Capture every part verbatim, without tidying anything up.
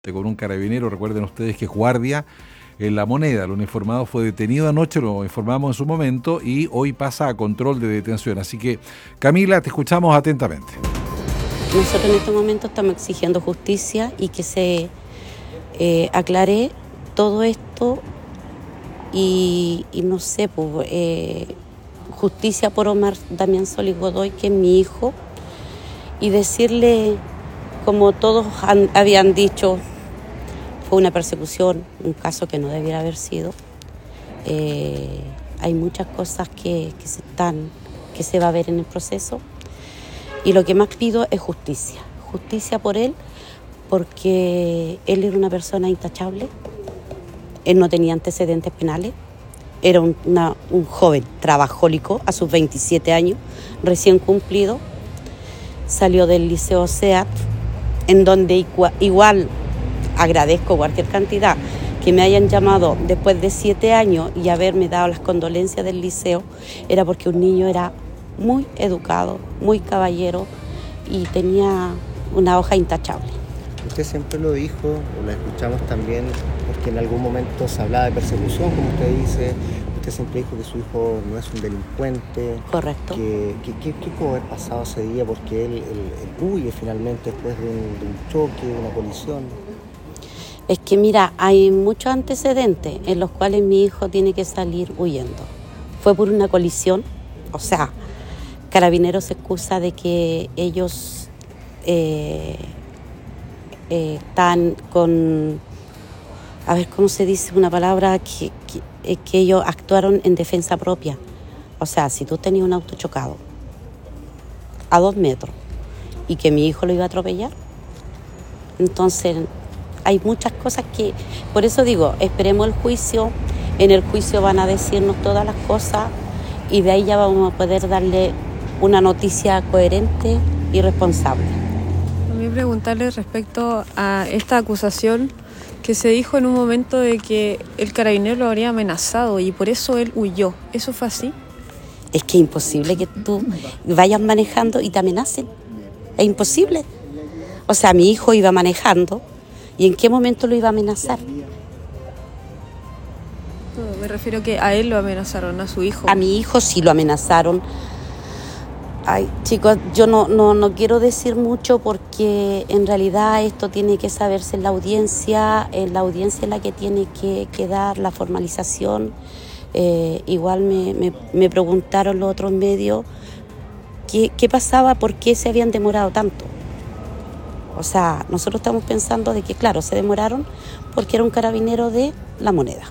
con un carabinero. Recuerden ustedes que es guardia en La Moneda. El uniformado fue detenido anoche, lo informamos en su momento, y hoy pasa a control de detención. Así que, Camila, te escuchamos atentamente. Nosotros en este momento estamos exigiendo justicia y que se eh, aclare todo esto y, y no sé, pues, eh, justicia por Omar Damián Solís Godoy, que es mi hijo, y decirle, como todos han, habían dicho, fue una persecución, un caso que no debiera haber sido. Eh, hay muchas cosas que, que, se están, que se va a ver en el proceso. Y lo que más pido es justicia. Justicia por él, porque él era una persona intachable. Él no tenía antecedentes penales. Era un, una, un joven trabajólico a sus veintisiete años, recién cumplido. Salió del Liceo SEAT, en donde igual, igual agradezco cualquier cantidad que me hayan llamado después de siete años y haberme dado las condolencias del liceo. Era porque un niño era muy educado, muy caballero y tenía una hoja intachable. Usted siempre lo dijo, o lo escuchamos también, porque en algún momento se hablaba de persecución, como usted dice. Usted siempre dijo que su hijo no es un delincuente. Correcto. ¿Qué que, que, que pudo haber pasado ese día? Porque él, él, él huye finalmente después de un, de un choque, de una colisión. Es que mira, hay muchos antecedentes en los cuales mi hijo tiene que salir huyendo. Fue por una colisión, o sea, Carabineros se excusa de que ellos eh, eh, están con, a ver cómo se dice una palabra, que, que, que ellos actuaron en defensa propia. O sea, si tú tenías un auto chocado a dos metros y que mi hijo lo iba a atropellar, entonces hay muchas cosas que, por eso digo, esperemos el juicio. En el juicio van a decirnos todas las cosas y de ahí ya vamos a poder darle una noticia coherente y responsable. También preguntarle respecto a esta acusación que se dijo en un momento de que el carabinero lo habría amenazado y por eso él huyó. ¿Eso fue así? Es que es imposible que tú vayas manejando y te amenacen. Es imposible. O sea, mi hijo iba manejando y ¿en qué momento lo iba a amenazar? No, me refiero que a él lo amenazaron, a su hijo. A mi hijo sí lo amenazaron. Ay, chicos, yo no, no, no quiero decir mucho porque en realidad esto tiene que saberse en la audiencia, en la audiencia es la que tiene que, que dar la formalización. Eh, igual me, me, me preguntaron los otros medios qué, qué pasaba, por qué se habían demorado tanto. O sea, nosotros estamos pensando de que, claro, se demoraron porque era un carabinero de La Moneda.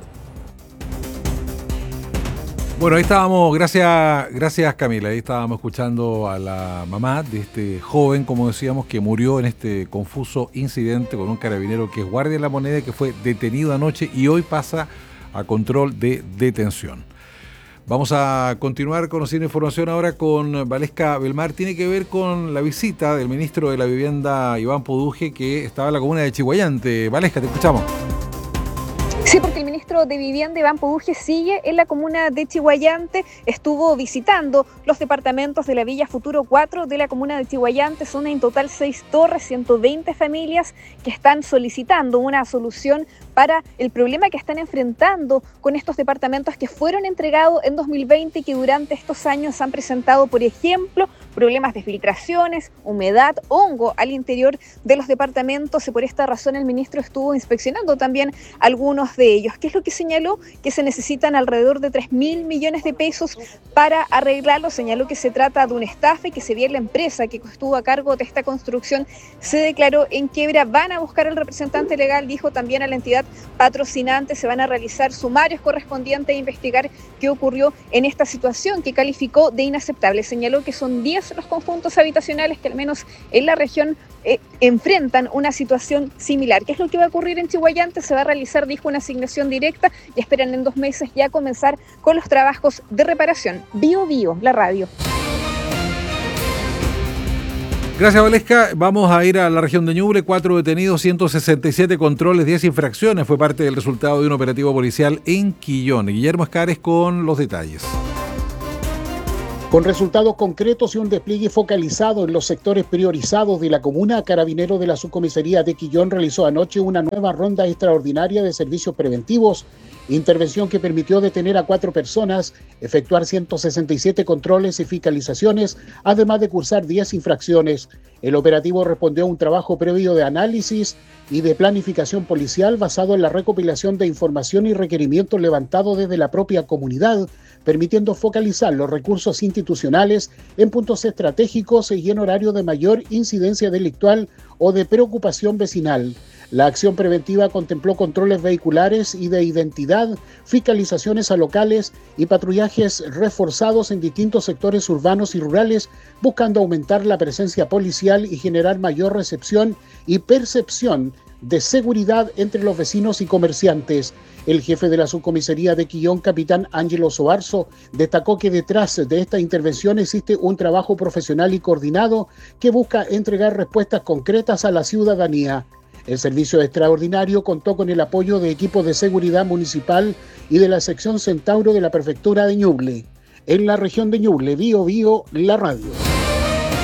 Bueno, ahí estábamos, gracias, gracias Camila, ahí estábamos escuchando a la mamá de este joven, como decíamos, que murió en este confuso incidente con un carabinero que es guardia de La Moneda y que fue detenido anoche y hoy pasa a control de detención. Vamos a continuar conociendo información ahora con Valesca Belmar. Tiene que ver con la visita del ministro de la Vivienda, Iván Poduje, que estaba en la comuna de Chiguayante. Valesca, te escuchamos. Sí, porque el ministro de Vivienda, Iván Poduje, sigue en la comuna de Chiguayante. Estuvo visitando los departamentos de la Villa Futuro cuatro de la comuna de Chiguayante. Son en total seis torres, ciento veinte familias que están solicitando una solución para el problema que están enfrentando con estos departamentos que fueron entregados en dos mil veinte y que durante estos años han presentado, por ejemplo, problemas de filtraciones, humedad, hongo al interior de los departamentos y por esta razón el ministro estuvo inspeccionando también algunos de ellos. ¿Qué es lo que señaló? Que se necesitan alrededor de tres mil millones de pesos para arreglarlo. Señaló que se trata de un estafa y que si bien la empresa que estuvo a cargo de esta construcción se declaró en quiebra, van a buscar al representante legal, dijo también a la entidad patrocinante, se van a realizar sumarios correspondientes e investigar qué ocurrió en esta situación que calificó de inaceptable. Señaló que son diez los conjuntos habitacionales que al menos en la región eh, enfrentan una situación similar. ¿Qué es lo que va a ocurrir en Chiguayante? Se va a realizar, dijo, una asignación directa y esperan en dos meses ya comenzar con los trabajos de reparación. Bio Bio, la radio. Gracias, Valesca. Vamos a ir a la región de Ñuble. Cuatro detenidos, ciento sesenta y siete controles, diez infracciones. Fue parte del resultado de un operativo policial en Quillón. Guillermo Escares con los detalles. Con resultados concretos y un despliegue focalizado en los sectores priorizados de la comuna, Carabineros de la Subcomisaría de Quillón realizó anoche una nueva ronda extraordinaria de servicios preventivos, intervención que permitió detener a cuatro personas, efectuar ciento sesenta y siete controles y fiscalizaciones, además de cursar diez infracciones. El operativo respondió a un trabajo previo de análisis y de planificación policial basado en la recopilación de información y requerimientos levantados desde la propia comunidad, permitiendo focalizar los recursos institucionales en puntos estratégicos y en horario de mayor incidencia delictual o de preocupación vecinal. La acción preventiva contempló controles vehiculares y de identidad, fiscalizaciones a locales y patrullajes reforzados en distintos sectores urbanos y rurales, buscando aumentar la presencia policial y generar mayor recepción y percepción de seguridad entre los vecinos y comerciantes. El jefe de la subcomisaría de Quillón, capitán Ángelo Soarzo, destacó que detrás de esta intervención existe un trabajo profesional y coordinado que busca entregar respuestas concretas a la ciudadanía. El servicio extraordinario contó con el apoyo de equipos de seguridad municipal y de la sección Centauro de la prefectura de Ñuble. En la región de Ñuble, Bío Bío, la radio.